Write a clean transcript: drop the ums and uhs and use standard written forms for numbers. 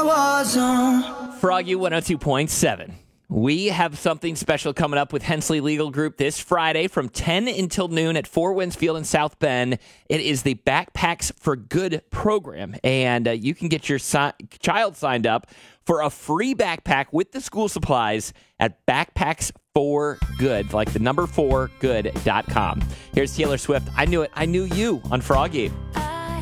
was on. Froggy 102.7. We have something special coming up with Hensley Legal Group this Friday from 10 until noon at Four Winds Field in South Bend. It is the Backpacks for Good program, and you can get your child signed up for a free backpack with the school supplies at Backpacks for Good, like the number 4good.com. Here's Taylor Swift. I Knew It. I Knew You on Froggy.